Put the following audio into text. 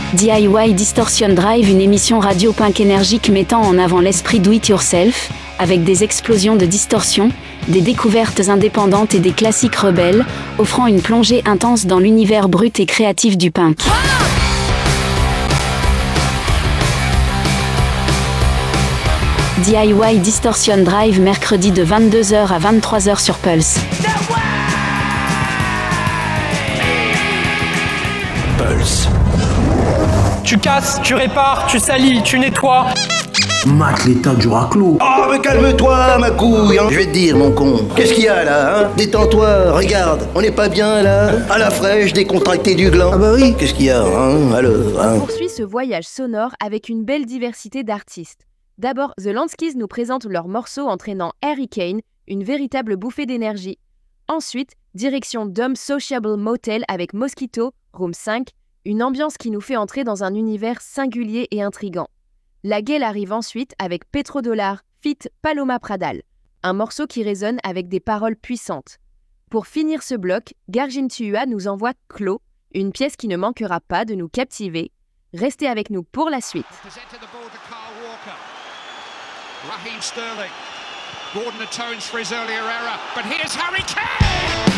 DIY Distortion Drive, une émission radio punk énergique mettant en avant l'esprit do-it-yourself, avec des explosions de distorsion, des découvertes indépendantes et des classiques rebelles, offrant une plongée intense dans l'univers brut et créatif du punk. DIY Distortion Drive, mercredi de 22h à 23h sur Pulse. Pulse. Tu casses, tu répares, tu salis, tu nettoies. Mate l'état du raclot. Oh, mais calme-toi, ma couille, hein. Je vais te dire, mon con. Qu'est-ce qu'il y a, là, hein? Détends-toi, regarde. On n'est pas bien, là? À la fraîche, décontracté du gland. Ah bah oui, qu'est-ce qu'il y a, hein? Alors, hein? On poursuit ce voyage sonore avec une belle diversité d'artistes. D'abord, The Lanskys nous présentent leur morceau entraînant Hurricane, une véritable bouffée d'énergie. Ensuite, direction Dumb Sociable Motel avec Mosquito, Room 5, une ambiance qui nous fait entrer dans un univers singulier et intrigant. La Gale arrive ensuite avec Petrodollar, feat. Paloma Pradal, un morceau qui résonne avec des paroles puissantes. Pour finir ce bloc, Gargintua nous envoie Clos, une pièce qui ne manquera pas de nous captiver. Restez avec nous pour la suite. Raheem Sterling. Gordon atones for his earlier error, but here's Harry Kane!